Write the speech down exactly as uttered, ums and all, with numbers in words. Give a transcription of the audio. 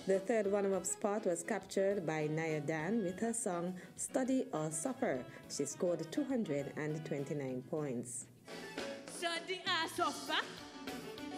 The third runner-up spot was captured by Naya Dan with her song Study or Suffer. She scored two hundred twenty-nine points. Study or suffer?